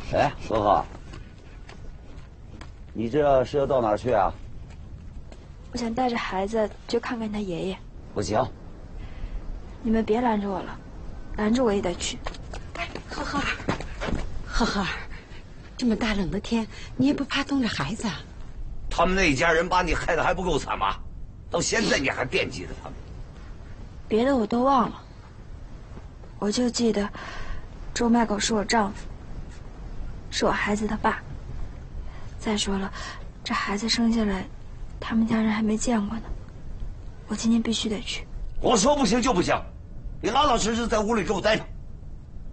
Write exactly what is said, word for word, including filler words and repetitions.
哎，呵呵，你这是要到哪儿去啊？ 我想带着孩子去看看他爷爷。 不行， 你们别拦着我了，拦着我也得去。 呵呵，呵呵，这么大冷的天，你也不怕冻着孩子啊？ 他们那一家人把你害得还不够惨吗？到现在你还惦记着他们？ 别的我都忘了，我就记得周麦狗是我丈夫，是我孩子的爸。再说了，这孩子生下来，他们家人还没见过呢。我今天必须得去。 我说不行就不行，你老老实实在屋里给我待着。